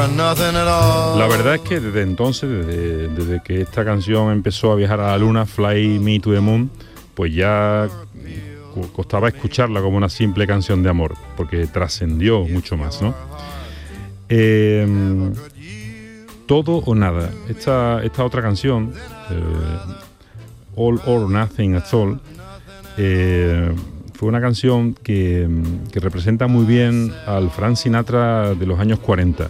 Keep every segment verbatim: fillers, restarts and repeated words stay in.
La verdad es que desde entonces, desde, desde que esta canción empezó a viajar a la luna, Fly Me to the Moon, pues ya costaba escucharla como una simple canción de amor, porque trascendió mucho más, ¿no? Eh, Todo o Nada, esta, esta otra canción, eh, All or Nothing at All, eh, fue una canción que, que representa muy bien al Frank Sinatra de los años cuarenta.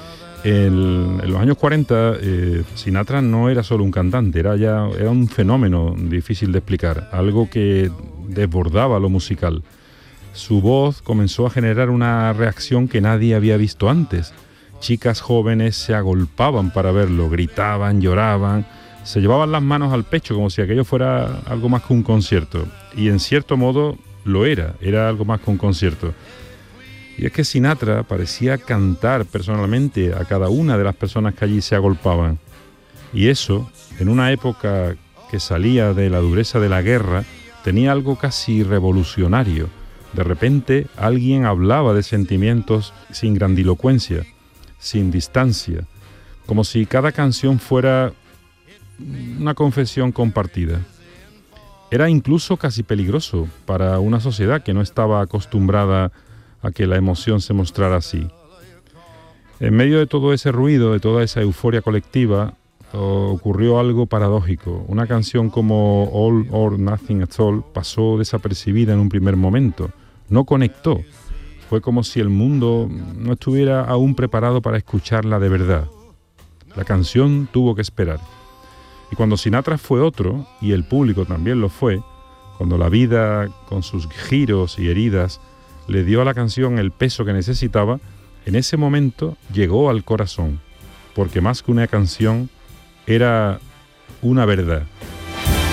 En, en los años cuarenta, eh, Sinatra no era solo un cantante, era ya era un fenómeno difícil de explicar, algo que desbordaba lo musical. Su voz comenzó a generar una reacción que nadie había visto antes. Chicas jóvenes se agolpaban para verlo, gritaban, lloraban, se llevaban las manos al pecho como si aquello fuera algo más que un concierto. Y en cierto modo lo era, era algo más que un concierto. Y es que Sinatra parecía cantar personalmente a cada una de las personas que allí se agolpaban. Y eso, en una época que salía de la dureza de la guerra, tenía algo casi revolucionario. De repente alguien hablaba de sentimientos sin grandilocuencia, sin distancia, como si cada canción fuera una confesión compartida. Era incluso casi peligroso para una sociedad que no estaba acostumbrada a que la emoción se mostrara así. En medio de todo ese ruido, de toda esa euforia colectiva, ocurrió algo paradójico. Una canción como All or Nothing at All pasó desapercibida en un primer momento, no conectó. Fue como si el mundo no estuviera aún preparado para escucharla de verdad. La canción tuvo que esperar. Y cuando Sinatra fue otro, y el público también lo fue, cuando la vida, con sus giros y heridas, le dio a la canción el peso que necesitaba, en ese momento llegó al corazón, porque más que una canción, era una verdad.